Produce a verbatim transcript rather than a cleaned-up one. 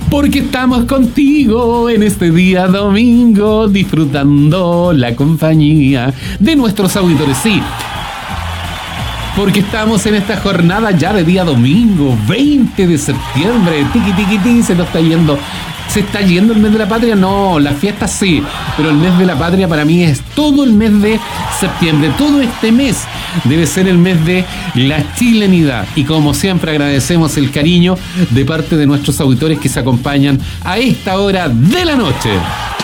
Porque estamos contigo en este día domingo, disfrutando la compañía de nuestros auditores. Sí, porque estamos en esta jornada ya de día domingo, veinte de septiembre. Tiki, tiki, tiki, se nos está yendo. ¿Se está yendo el mes de la patria? No, la fiesta sí, pero el mes de la patria para mí es todo el mes de septiembre. Todo este mes debe ser el mes de la chilenidad. Y como siempre agradecemos el cariño de parte de nuestros auditores que se acompañan a esta hora de la noche.